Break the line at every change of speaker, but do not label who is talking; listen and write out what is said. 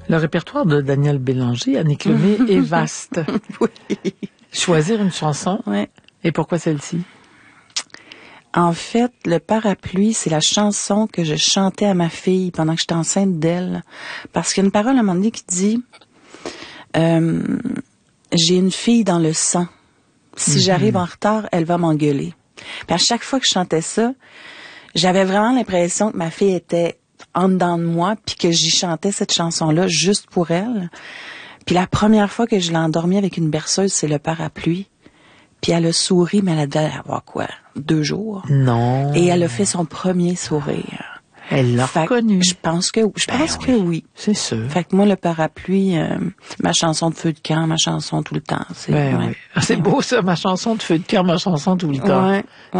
Le répertoire de Daniel Bélanger, Annick Lemay, est vaste.
Oui.
Choisir une chanson.
Ouais.
Et pourquoi celle-ci?
En fait, le parapluie, c'est la chanson que je chantais à ma fille pendant que j'étais enceinte d'elle. Parce qu'il y a une parole à un moment donné qui dit j'ai une fille dans le sang. Si j'arrive en retard, elle va m'engueuler. Puis à chaque fois que je chantais ça, j'avais vraiment l'impression que ma fille était en dedans de moi, puis que j'y chantais cette chanson-là juste pour elle. Puis la première fois que je l'ai endormie avec une berceuse, c'est le parapluie. Puis elle a souri, mais elle devait avoir quoi? 2 jours.
Non.
Et elle a fait son premier sourire.
Elle l'a reconnu.
Je pense que oui.
C'est sûr.
Fait que moi, le parapluie, ma chanson de feu de camp, ma chanson tout le temps.
Oui. C'est beau ça, ma chanson de feu de camp, ma chanson tout le temps.
Ouais.